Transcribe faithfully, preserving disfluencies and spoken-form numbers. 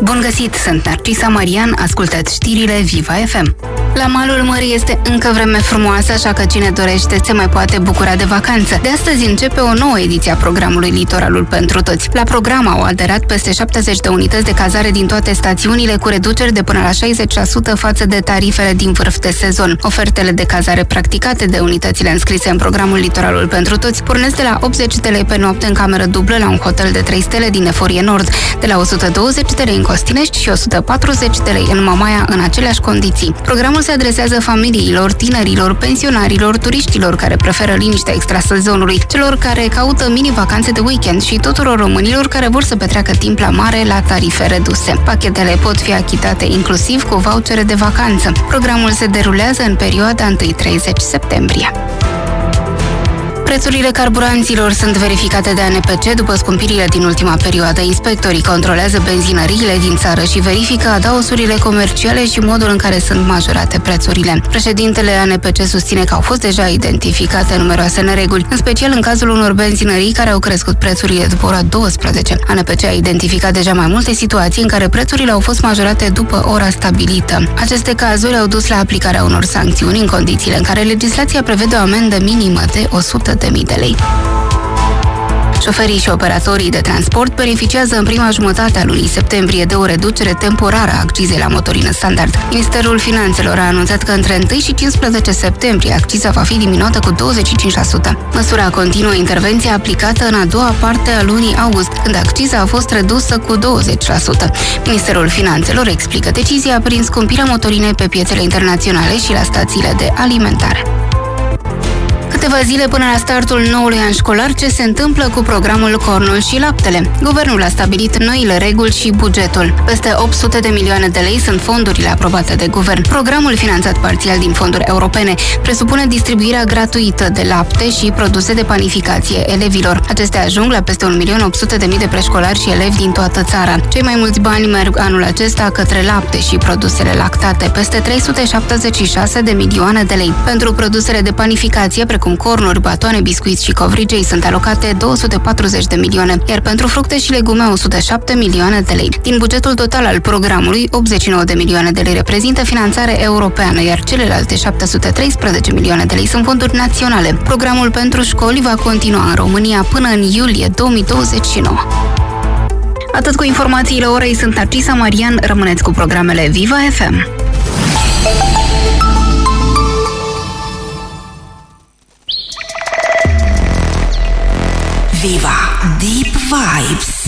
Bun găsit, sunt Narcisa Marian, ascultați știrile Viva F M. La malul mării este încă vreme frumoasă, așa că cine dorește se mai poate bucura de vacanță. De astăzi începe o nouă ediție a programului Litoralul pentru toți. La program au aderat peste șaptezeci de unități de cazare din toate stațiunile, cu reduceri de până la șaizeci la sută față de tarifele din vârf de sezon. Ofertele de cazare practicate de unitățile înscrise în programul Litoralul pentru toți pornesc de la optzeci de lei pe noapte în cameră dublă la un hotel de trei stele din Eforie Nord, de la o sută douăzeci de lei în Costinești și o sută patruzeci de lei în Mamaia în aceleași condiții. Programul se adresează familiilor, tinerilor, pensionarilor, turiștilor care preferă liniștea extrasezonului, celor care caută mini-vacanțe de weekend și tuturor românilor care vor să petreacă timp la mare la tarife reduse. Pachetele pot fi achitate inclusiv cu vouchere de vacanță. Programul se derulează în perioada întâi treizeci septembrie. Prețurile carburanților sunt verificate de A N P C după scumpirile din ultima perioadă. Inspectorii controlează benzinăriile din țară și verifică adausurile comerciale și modul în care sunt majorate prețurile. Președintele A N P C susține că au fost deja identificate numeroase nereguli, în special în cazul unor benzinării care au crescut prețurile după ora douăsprezece. A N P C a identificat deja mai multe situații în care prețurile au fost majorate după ora stabilită. Aceste cazuri au dus la aplicarea unor sancțiuni în condițiile în care legislația prevede o amendă minimă de o sută de mii de lei. Șoferii și operatorii de transport beneficiază în prima jumătate a lunii septembrie de o reducere temporară a accizei la motorină standard. Ministerul Finanțelor a anunțat că între întâi și cincisprezece septembrie acciza va fi diminuată cu douăzeci și cinci la sută. Măsura continuă intervenția aplicată în a doua parte a lunii august, când acciza a fost redusă cu douăzeci la sută. Ministerul Finanțelor explică decizia prin scumpirea motorinei pe piețele internaționale și la stațiile de alimentare. Câteva zile până la startul noului an școlar, ce se întâmplă cu programul Cornul și Laptele? Guvernul a stabilit noile reguli și bugetul. Peste opt sute de milioane de lei sunt fondurile aprobate de guvern. Programul, finanțat parțial din fonduri europene, presupune distribuirea gratuită de lapte și produse de panificație elevilor. Acestea ajung la peste un milion opt sute de mii de preșcolari și elevi din toată țara. Cei mai mulți bani merg anul acesta către lapte și produsele lactate, peste trei sute șaptezeci și șase de milioane de lei. Pentru produsele de panificație, precum cornuri, batoane, biscuiți și covrigei, sunt alocate două sute patruzeci de milioane, iar pentru fructe și legume o sută șapte milioane de lei. Din bugetul total al programului, optzeci și nouă de milioane de lei reprezintă finanțare europeană, iar celelalte șapte sute treisprezece milioane de lei sunt fonduri naționale. Programul pentru școli va continua în România până în iulie două mii douăzeci și nouă. Atât cu informațiile orei, sunt Narcisa Marian, rămâneți cu programele Viva F M. Viva Deep Vibes.